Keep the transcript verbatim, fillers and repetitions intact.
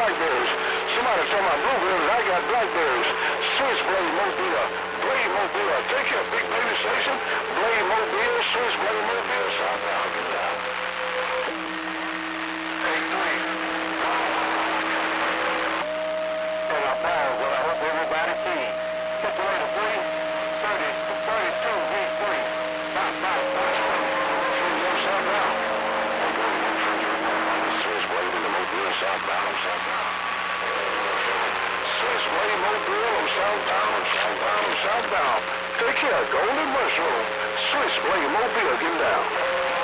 blackberries. Somebody talking about blueberries, I got blackberries. Switchblade Mobile, Blade Mobile. Take your big baby station. Blade Mobile, Switchblade Mobile, southbound. Get down. eight three. And I pause, well, I hope everybody sees. Separator three, thirty, thirty-two, V three. Stop, stop, stop. Southbound. Switchblade in the Mobile, southbound, southbound. Switchblade Mobile, I'm southbound, I'm southbound, I'm southbound. Take care, Golden Mushroom. Switchblade Mobile, get down.